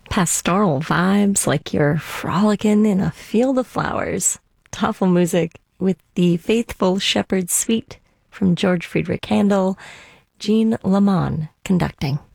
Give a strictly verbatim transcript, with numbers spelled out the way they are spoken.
Pastoral vibes like you're frolicking in a field of flowers. Tafelmusik with the Faithful Shepherd Suite from George Friedrich Handel, Jean Lamont conducting.